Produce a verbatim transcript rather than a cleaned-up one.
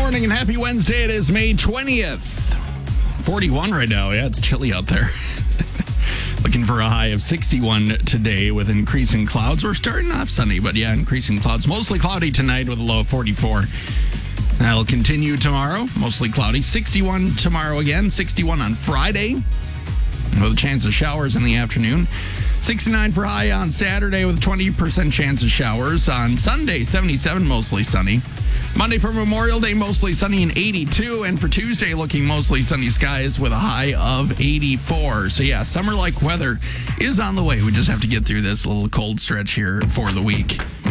morning and happy Wednesday. It is May twentieth. forty-one right now. Yeah, it's chilly out there. Looking for a high of sixty-one today with increasing clouds. We're starting off sunny, but yeah, increasing clouds. Mostly cloudy tonight with a low of forty-four. That'll continue tomorrow. Mostly cloudy. sixty-one tomorrow again. sixty-one on Friday with a chance of showers in the afternoon. sixty-nine for high on Saturday with a twenty percent chance of showers. On Sunday, seventy-seven, mostly sunny. Monday for Memorial Day, mostly sunny and eighty-two. And for Tuesday, looking mostly sunny skies with a high of eighty-four. So yeah, summer-like weather is on the way. We just have to get through this little cold stretch here for the week.